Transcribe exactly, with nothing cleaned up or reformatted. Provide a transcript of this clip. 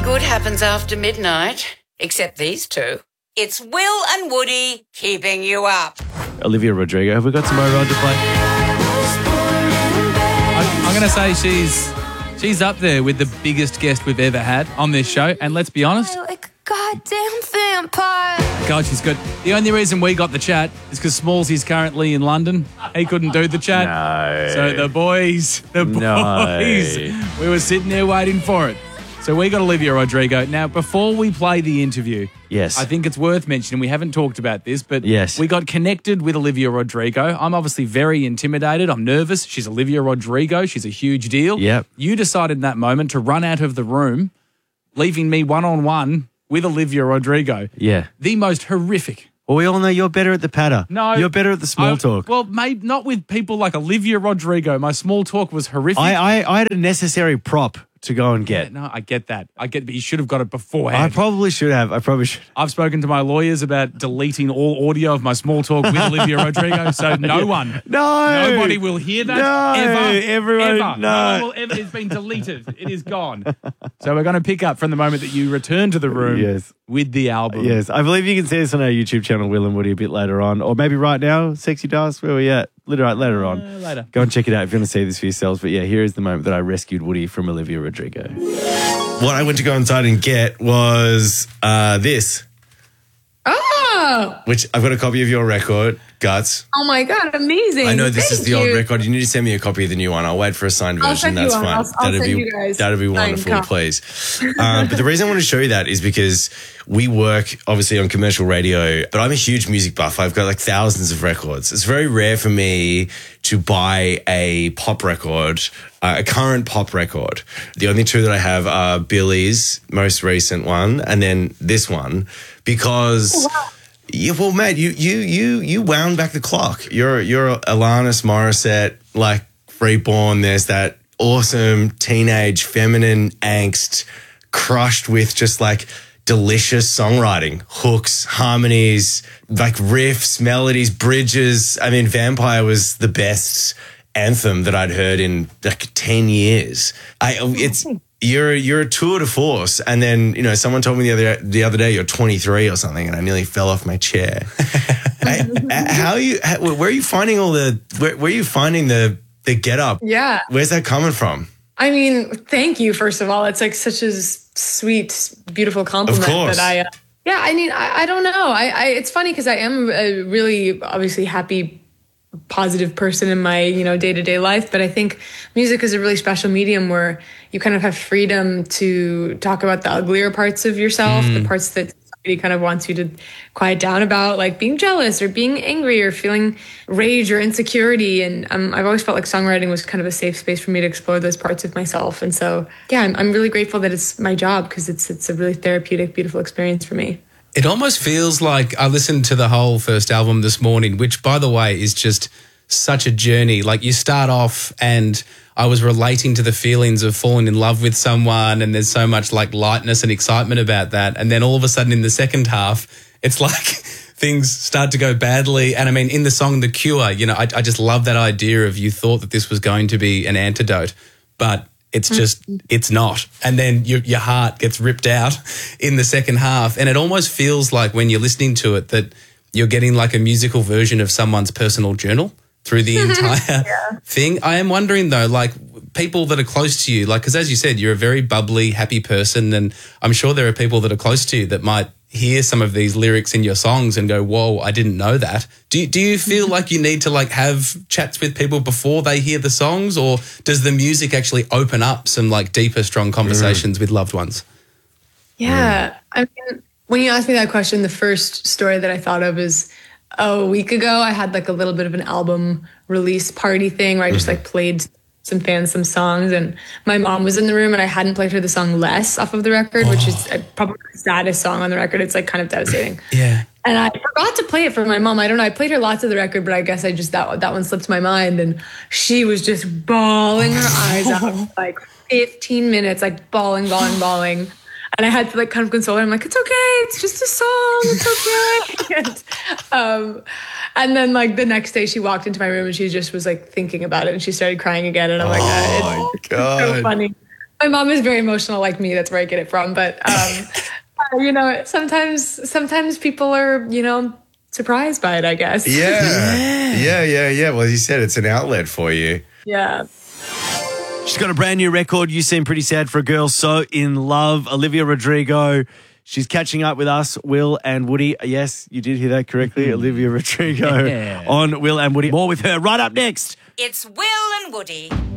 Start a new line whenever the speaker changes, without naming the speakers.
good happens after midnight, except these two. It's Will and Woody keeping you up.
Olivia Rodrigo, have we got some more Rod to play?
I, I'm going to say she's she's up there with the biggest guest we've ever had on this show. And let's be honest,
Like a goddamn vampire.
God, she's good. The only reason we got the chat is because Smallsy's currently in London. He couldn't do the chat.
No.
So the boys, the
No.
boys, we were sitting there waiting for it. So we got Olivia Rodrigo. Now, before we play the interview,
Yes.
I think it's worth mentioning, we haven't talked about this, but
Yes.
we got connected with Olivia Rodrigo. I'm obviously very intimidated. I'm nervous. She's Olivia Rodrigo. She's a huge deal.
Yep.
You decided in that moment to run out of the room, leaving me one-on-one with Olivia Rodrigo.
Yeah.
The most horrific.
Well, we all know you're better at the patter.
No.
You're better at the small
I-
talk.
Well, maybe not with people like Olivia Rodrigo. My small talk was horrific.
I, I, I had a necessary prop to go and get.
no, I get that. I get, but you should have got it beforehand.
I probably should have. I probably should.
I've spoken to my lawyers about deleting all audio of my small talk with Olivia Rodrigo, so no one,
No.
nobody will hear that
No.
ever.
Everyone,
ever.
no.
one will ever. It's been deleted. It is gone. So we're going to pick up from the moment that you return to the room
Yes.
with the album.
Yes. I believe you can see us on our YouTube channel, Will and Woody, a bit later on. Or maybe right now, Sexy Dust, where are we at? Later, later on.
Uh, later.
Go and check it out if you want to see this for yourselves. But yeah, here is the moment that I rescued Woody from Olivia Rodrigo.
What I went to go inside and get was uh, this,
Oh,
which I've got a copy of your record, Guts.
oh my God, amazing.
I know this
Thank
is the
you.
old record. You need to send me a copy of the new one. I'll wait for a signed
I'll
version.
send you
That's
one.
fine.
I'll- I'll
that'd
send
be
you guys
that'd be
signed
wonderful,
copy.
please. Um, but the reason I want to show you that is because we work obviously on commercial radio, but I'm a huge music buff. I've got like thousands of records. It's very rare for me to buy a pop record, uh, a current pop record. The only two that I have are Billy's most recent one and then this one, because. Yeah, well, mate, you you you you wound back the clock. You're you're Alanis Morissette, like Freeborn. There's that awesome teenage feminine angst, crushed with just like delicious songwriting, hooks, harmonies, like riffs, melodies, bridges. I mean, Vampire was the best anthem that I'd heard in like ten years. I it's. You're you're a tour de force, and then you know someone told me the other the other day you're twenty-three or something, and I nearly fell off my chair. I, I- how are you? How, where are you finding all the? Where, where are you finding the the get up?
Yeah.
Where's that coming from?
I mean, thank you, first of all. It's like such a s- sweet, beautiful compliment
Of course.
that I, uh, yeah, I mean, I, I don't know. I, I it's funny because I am a really obviously happy, positive person in my, you know, day-to-day life, but I think music is a really special medium where you kind of have freedom to talk about the uglier parts of yourself, the parts that somebody kind of wants you to quiet down about, like being jealous or being angry or feeling rage or insecurity. And um, I've always felt like songwriting was kind of a safe space for me to explore those parts of myself. And so, yeah, I'm, I'm really grateful that it's my job because it's it's a really therapeutic, beautiful experience for me.
It almost feels like I listened to the whole first album this morning, which, by the way, is just such a journey. Like, you start off and I was relating to the feelings of falling in love with someone, and there's so much like lightness and excitement about that. And then all of a sudden in the second half, it's like things start to go badly. And I mean, in the song The Cure, you know, I, I just love that idea of you thought that this was going to be an antidote, but it's just, it's not. And then your, your heart gets ripped out in the second half. And it almost feels like when you're listening to it that you're getting like a musical version of someone's personal journal through the entire
Yeah.
thing. I am wondering though, like people that are close to you, like, because as you said, you're a very bubbly, happy person. And I'm sure there are people that are close to you that might hear some of these lyrics in your songs and go, whoa, I didn't know that. Do you, do you feel like you need to like have chats with people before they hear the songs, or does the music actually open up some like deeper, strong conversations mm. with loved ones?
Yeah. I mean, when you asked me that question, the first story that I thought of is oh, a week ago, I had like a little bit of an album release party thing where I just like played some fans some songs, and my mom was in the room and I hadn't played her the song Less off of the record, oh. which is probably the saddest song on the record. It's like kind of devastating.
Yeah.
And I forgot to play it for my mom. I don't know. I played her lots of the record, but I guess I just, that that one slipped my mind. And she was just bawling her eyes out for like fifteen minutes, like bawling, bawling, bawling. And I had to like kind of console her. I'm like, it's okay. It's just a song. It's okay. and, um, and then like the next day she walked into my room and she just was like thinking about it and she started crying again. And I'm like,
oh
it's
God.
so funny. My mom is very emotional like me. That's where I get it from. But, um, uh, you know, sometimes sometimes people are, you know, surprised by it, I guess.
Yeah. Yeah, yeah, yeah. Well, as you said, it's an outlet for you.
Yeah.
She's got a brand new record. You Seem Pretty Sad for a Girl So in Love. Olivia Rodrigo. She's catching up with us, Will and Woody. Yes, you did hear that correctly. Olivia Rodrigo
Yeah.
on Will and Woody. More with her right up next.
It's Will and Woody.